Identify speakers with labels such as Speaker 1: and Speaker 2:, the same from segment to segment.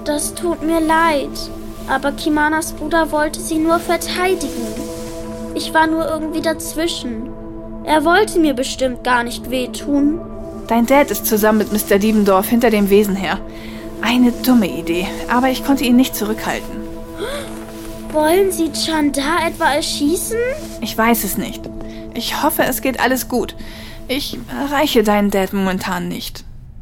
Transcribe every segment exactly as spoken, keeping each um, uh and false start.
Speaker 1: Das tut mir leid. Aber Kimanas Bruder wollte sie nur verteidigen. Ich war nur irgendwie dazwischen. Er wollte mir bestimmt gar nicht wehtun.
Speaker 2: Dein Dad ist zusammen mit Mister Diebendorf hinter dem Wesen her. Eine dumme Idee, aber ich konnte ihn nicht zurückhalten.
Speaker 1: Wollen Sie Chandar etwa erschießen?
Speaker 2: Ich weiß es nicht. Ich hoffe, es geht alles gut. Ich erreiche deinen Dad momentan nicht.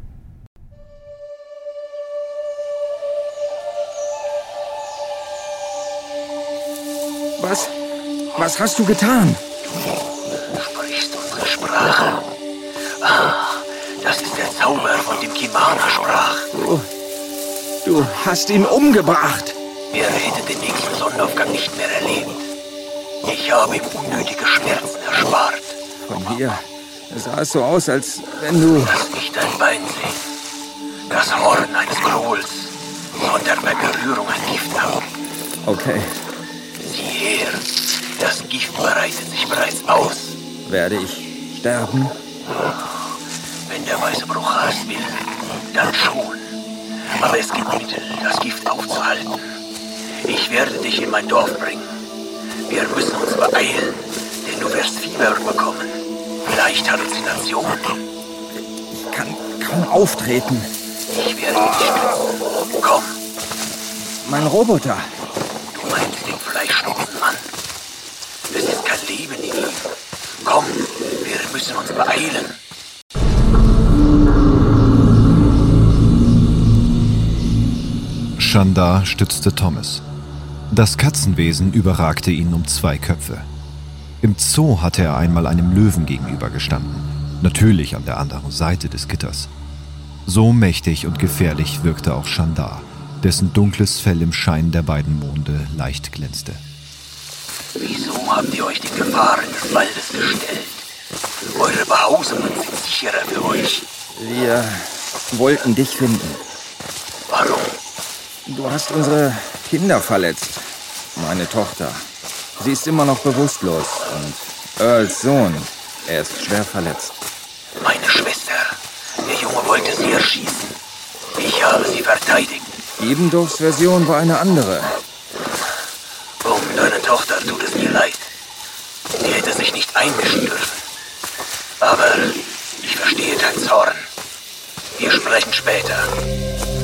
Speaker 3: Was? Was hast du getan?
Speaker 4: Du sprichst unsere Sprache. Ah, das ist der Zauber, von dem Kimana sprach.
Speaker 3: Du, du hast ihn umgebracht.
Speaker 4: Er hätte den nächsten Sonnenaufgang nicht mehr erlebt. Ich habe ihm unnötige Schmerzen erspart.
Speaker 3: Von hier sah es so aus, als wenn du...
Speaker 4: Lass mich dein Bein sehen. Das Horn eines Kohls sondert bei Berührung ein Gift ab.
Speaker 3: Okay.
Speaker 4: Sieh her, das Gift breitet sich bereits aus.
Speaker 3: Werde ich sterben?
Speaker 4: Wenn der weiße Bruchas will, dann schon. Aber es gibt Mittel, das Gift aufzuhalten. Ich werde dich in mein Dorf bringen. Wir müssen uns beeilen, denn du wirst Fieber bekommen. Vielleicht Halluzinationen.
Speaker 3: Ich kann kaum auftreten.
Speaker 4: Ich werde dich stützen. Komm.
Speaker 3: Mein Roboter.
Speaker 4: Du meinst den Fleischschnupfenmann. Es ist kein Leben in ihm. Komm, wir müssen uns beeilen.
Speaker 5: Chandar stützte Thomas. Das Katzenwesen überragte ihn um zwei Köpfe. Im Zoo hatte er einmal einem Löwen gegenübergestanden. Natürlich an der anderen Seite des Gitters. So mächtig und gefährlich wirkte auch Chandar, dessen dunkles Fell im Schein der beiden Monde leicht glänzte.
Speaker 4: Wieso habt ihr euch den Gefahren des Waldes gestellt? Eure Behausungen sind sicherer für euch.
Speaker 3: Wir wollten dich finden.
Speaker 4: Warum?
Speaker 3: Du hast unsere Kinder verletzt. Meine Tochter. Sie ist immer noch bewusstlos. Und Earls Sohn, er ist schwer verletzt.
Speaker 4: Meine Schwester. Der Junge wollte sie erschießen. Ich habe sie verteidigt.
Speaker 3: Diebendorfs Version war eine andere.
Speaker 4: Um deine Tochter tut es mir leid. Sie hätte sich nicht einmischen dürfen. Aber ich verstehe deinen Zorn. Wir sprechen später.